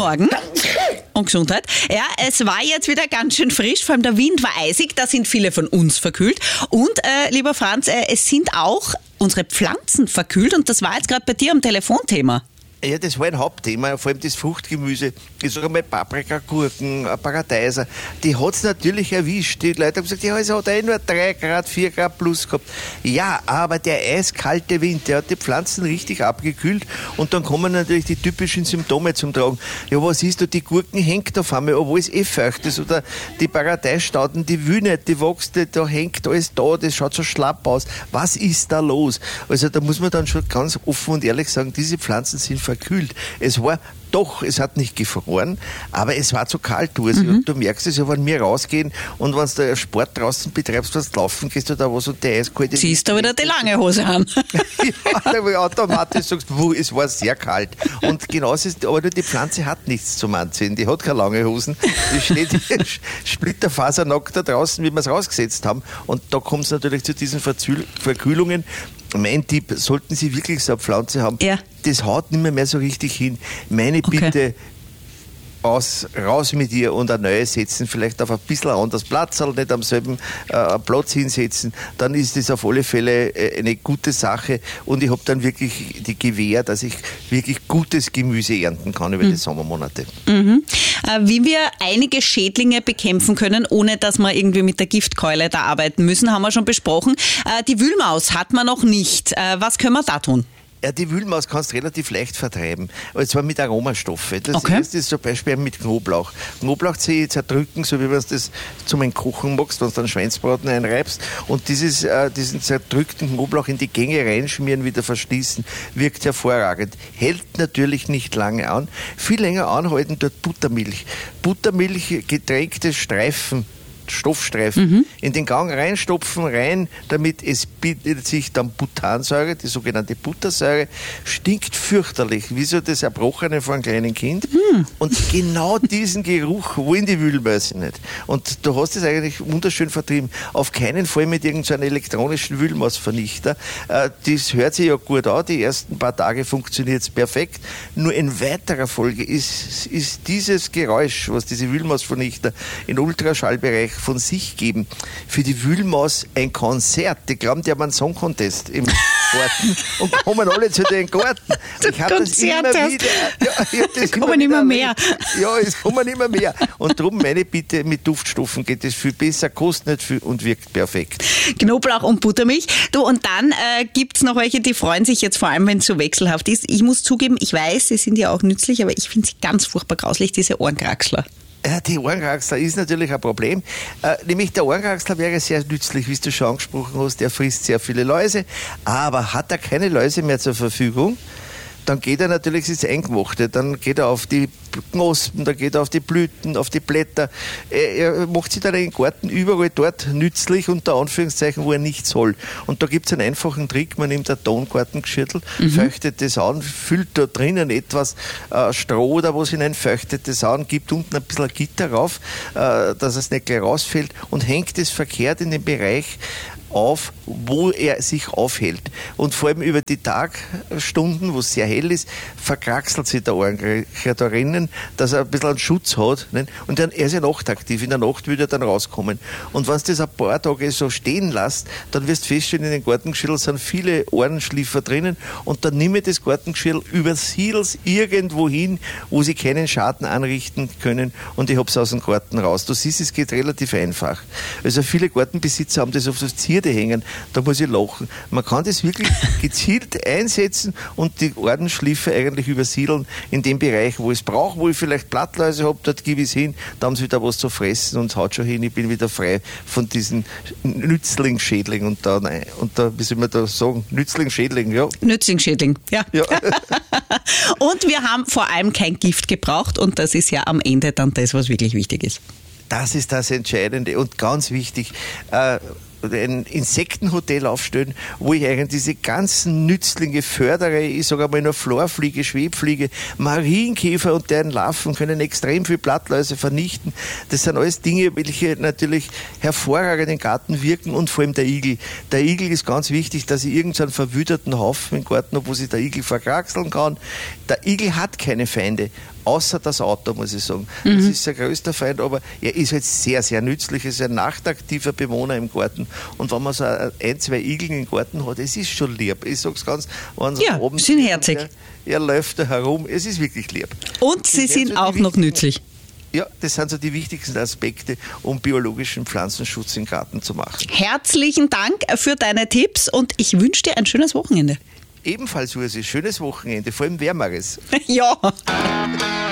Morgen. Und Gesundheit. Ja, es war jetzt wieder ganz schön frisch, vor allem der Wind war eisig, da sind viele von uns verkühlt. Und, lieber Franz, es sind auch unsere Pflanzen verkühlt und das war jetzt gerade bei dir am Telefonthema. Ja, das war ein Hauptthema, vor allem das Fruchtgemüse. Ich sage mal Paprika, Gurken, Paradeiser. Die hat es natürlich erwischt. Die Leute haben gesagt, ja, es hat nur 3 Grad, 4 Grad plus gehabt. Ja, aber der eiskalte Wind, der hat die Pflanzen richtig abgekühlt und dann kommen natürlich die typischen Symptome zum Tragen. Ja, was ist da? Die Gurken hängt auf einmal, obwohl es feucht ist. Oder die Paradeistauden, die will nicht, die wächst nicht, da hängt alles da, das schaut so schlapp aus. Was ist da los? Also da muss man dann schon ganz offen und ehrlich sagen, diese Pflanzen sind verkühlt. Es hat nicht gefroren, aber es war zu kalt. Du merkst es ja, wenn wir rausgehen und wenn du Sport draußen betreibst, wenn du laufen gehst oder was und der eiskalte... Ziehst du wieder die lange Hose an. Ja, da automatisch sagst du, es war sehr kalt. Und genauso ist, aber nur die Pflanze hat nichts zum Anziehen, die hat keine lange Hosen, die steht splitterfasernackt da draußen, wie wir es rausgesetzt haben. Und da kommt es natürlich zu diesen Verkühlungen. Mein Tipp, sollten Sie wirklich so eine Pflanze haben, das haut nicht mehr so richtig hin. Meine Bitte, raus mit ihr und eine neue setzen, vielleicht auf ein bisschen anderes Platz, nicht am selben Platz hinsetzen, dann ist das auf alle Fälle eine gute Sache und ich habe dann wirklich die Gewähr, dass ich wirklich gutes Gemüse ernten kann über die Sommermonate. Wie wir einige Schädlinge bekämpfen können, ohne dass wir irgendwie mit der Giftkeule da arbeiten müssen, haben wir schon besprochen. Die Wühlmaus hat man noch nicht. Was können wir da tun? Ja, die Wühlmaus kannst du relativ leicht vertreiben. Und zwar mit Aromastoffe. Das erste ist zum Beispiel mit Knoblauch. Knoblauchzehe zerdrücken, so wie man das zum Kochen magst, wenn du dann Schweinsbraten einreibst. Und diesen zerdrückten Knoblauch in die Gänge reinschmieren, wieder verschließen, wirkt hervorragend. Hält natürlich nicht lange an. Viel länger anhalten tut Buttermilch. Buttermilch, getränkte Stoffstreifen in den Gang reinstopfen, damit es bildet sich dann Butansäure, die sogenannte Buttersäure, stinkt fürchterlich, wie so das Erbrochene von einem kleinen Kind. Und genau diesen Geruch wollen die Wühlmäuse nicht. Und du hast es eigentlich wunderschön vertrieben. Auf keinen Fall mit irgendeinem elektronischen Wühlmausvernichter. Das hört sich ja gut an, die ersten paar Tage funktioniert es perfekt. Nur in weiterer Folge ist dieses Geräusch, was diese Wühlmausvernichter in Ultraschallbereich von sich geben, für die Wühlmaus ein Konzert. Die glauben, die haben einen Song Contest im Garten und kommen alle zu den Garten. Ich habe das immer wieder. Es kommen immer mehr. Ja, es kommen immer mehr. Und darum meine Bitte, mit Duftstoffen geht es viel besser, kostet nicht viel und wirkt perfekt. Knoblauch und Buttermilch. Du, und dann gibt es noch welche, die freuen sich jetzt vor allem, wenn es so wechselhaft ist. Ich muss zugeben, ich weiß, sie sind ja auch nützlich, aber ich finde sie ganz furchtbar grauslich, diese Ohrenkraxler. Die Ohrenkraxler ist natürlich ein Problem. Nämlich der Ohrenkraxler wäre sehr nützlich, wie du schon angesprochen hast. Der frisst sehr viele Läuse, aber hat er keine Läuse mehr zur Verfügung, dann geht er natürlich ins Eingemachte. Dann geht er auf die Knospen, dann geht er auf die Blüten, auf die Blätter. Er macht sich dann den Garten überall dort nützlich, unter Anführungszeichen, wo er nicht soll. Und da gibt es einen einfachen Trick, man nimmt ein Tongartengeschirrtel, feuchtet das an, füllt da drinnen etwas Stroh oder was hinein, feuchtet das an, gibt unten ein bisschen Gitter rauf, dass es nicht gleich rausfällt und hängt es verkehrt in den Bereich auf, wo er sich aufhält. Und vor allem über die Tagstunden, wo es sehr hell ist, verkraxelt sich der Ohrenkriecher da drinnen, dass er ein bisschen einen Schutz hat. Nicht? Und dann, er ist ja nachtaktiv, in der Nacht will er dann rauskommen. Und wenn du das ein paar Tage so stehen lässt, dann wirst du feststellen, in den Gartengeschirr sind viele Ohrenschliefer drinnen und dann nimm das Gartengeschirr, übersiedel es irgendwo hin, wo sie keinen Schaden anrichten können und ich habe es aus dem Garten raus. Du siehst, es geht relativ einfach. Also viele Gartenbesitzer haben das auf so Zierde hängen, da muss ich lachen. Man kann das wirklich gezielt einsetzen und die Ohrenschliefer eigentlich übersiedeln in dem Bereich, wo ich es brauche, wo ich vielleicht Blattläuse habe, dort gebe ich es hin, da haben sie wieder was zu fressen und es haut schon hin, ich bin wieder frei von diesen Nützlingsschädling und da, wie soll man da sagen, Nützlingsschädling, ja. Nützlingsschädling, ja. Und wir haben vor allem kein Gift gebraucht und das ist ja am Ende dann das, was wirklich wichtig ist. Das ist das Entscheidende und ganz wichtig. ein Insektenhotel aufstellen, wo ich eigentlich diese ganzen Nützlinge fördere. Ich sage einmal nur Florfliege, Schwebfliege, Marienkäfer und deren Larven können extrem viel Blattläuse vernichten. Das sind alles Dinge, welche natürlich hervorragend im Garten wirken und vor allem der Igel. Der Igel ist ganz wichtig, dass ich irgendeinen verwüderten Haufen im Garten habe, wo sich der Igel verkraxeln kann. Der Igel hat keine Feinde. Außer das Auto, muss ich sagen. Das ist sein größter Feind, aber er ist halt sehr, sehr nützlich. Er ist ein nachtaktiver Bewohner im Garten. Und wenn man so ein, zwei Igel im Garten hat, es ist schon lieb. Ich sage es ganz, wenn ja, oben sind herzig. Er läuft da herum, es ist wirklich lieb. Und sie sind auch noch nützlich. Ja, das sind so die wichtigsten Aspekte, um biologischen Pflanzenschutz im Garten zu machen. Herzlichen Dank für deine Tipps und ich wünsche dir ein schönes Wochenende. Ebenfalls, Ursi, schönes Wochenende, vor allem wärmeres. Ja.